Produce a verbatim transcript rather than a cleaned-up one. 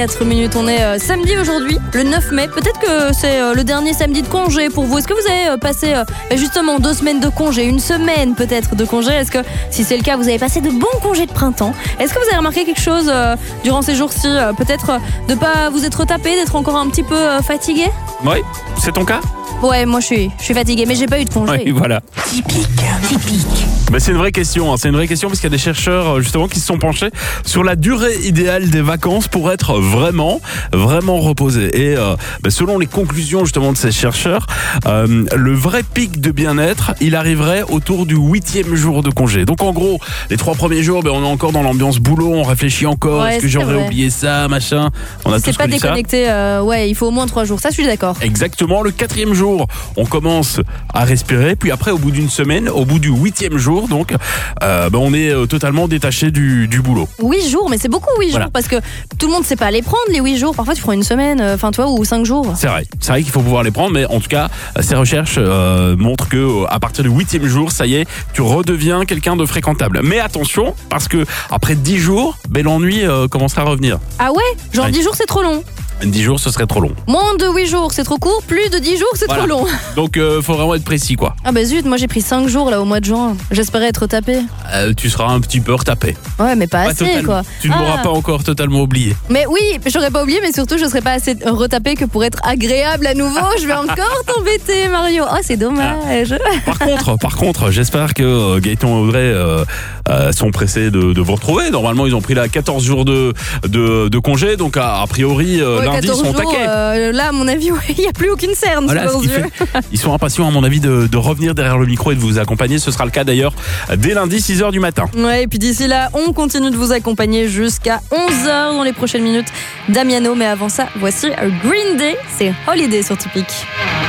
quatre minutes, on est euh, samedi aujourd'hui, le neuf mai. Peut-être que c'est euh, le dernier samedi de congé pour vous. Est-ce que vous avez euh, passé euh, justement deux semaines de congé, une semaine peut-être de congé? Est-ce que, si c'est le cas, vous avez passé de bons congés de printemps? Est-ce que vous avez remarqué quelque chose euh, durant ces jours-ci? euh, Peut-être euh, de pas vous être tapé, d'être encore un petit peu euh, fatigué? Oui, c'est ton cas? Ouais, moi je suis, je suis fatiguée, mais j'ai pas eu de congé. Oui, voilà. Typique, typique. Mais c'est une vraie question, hein. C'est une vraie question parce qu'il y a des chercheurs justement qui se sont penchés sur la durée idéale des vacances pour être vraiment, vraiment reposé. Et euh, bah, selon les conclusions justement de ces chercheurs, euh, le vrai pic de bien-être, il arriverait autour du huitième jour de congé. Donc en gros, les trois premiers jours, bah, on est encore dans l'ambiance boulot, on réfléchit encore, Ouais, est-ce que c'est j'aurais vrai. oublié ça, machin. On a C'est tous pas connu ça. déconnecté, euh, ouais, il faut au moins trois jours. Ça, je suis d'accord. Exactement, le quatrième jour, on commence à respirer, puis après, au bout d'une semaine, au bout du huitième jour, donc, euh, ben, on est euh, totalement détaché du, du boulot. huit jours, mais c'est beaucoup huit Voilà. jours parce que tout le monde sait pas les prendre les huit jours. Parfois tu prends une semaine, enfin toi, ou cinq jours. C'est vrai, c'est vrai qu'il faut pouvoir les prendre, mais en tout cas, ces recherches euh, montrent que euh, à partir du huitième jour, ça y est, tu redeviens quelqu'un de fréquentable. Mais attention, parce que après dix jours, ben, l'ennui euh, commencera à revenir. Ah ouais, genre Ouais. dix jours c'est trop long. dix jours, ce serait trop long. Moins de huit jours c'est trop court, plus de dix jours c'est Voilà. trop long. Donc, euh, faut vraiment être précis, quoi. Ah bah zut, moi j'ai pris cinq jours là au mois de juin. J'espérais être tapé. Euh, tu seras un petit peu retapé. Ouais, mais pas Pas assez totalement. quoi. Tu ne m'auras Ah. pas encore totalement oublié. Mais oui, j'aurais pas oublié, mais surtout je serais pas assez retapé que pour être agréable à nouveau. Je vais encore t'embêter, Mario. Oh, c'est dommage. Par contre, par contre, j'espère que euh, Gaëtan et Audrey euh, euh, sont pressés de, de vous retrouver. Normalement, ils ont pris là quatorze jours de, de, de congé, donc a, a priori, euh, Ouais, lundi, ils quatorze sont jours, taqués. euh, là, à mon avis, il n'y a plus aucune cerne Voilà, sous ce leurs qui yeux. fait- ils sont impatients, à mon avis, de, de revenir derrière le micro et de vous accompagner. Ce sera le cas d'ailleurs dès lundi, six heures du matin. Ouais, et puis d'ici là, on continue de vous accompagner jusqu'à onze heures dans les prochaines minutes. Damiano, mais avant ça, voici Green Day, c'est Holiday sur Typique.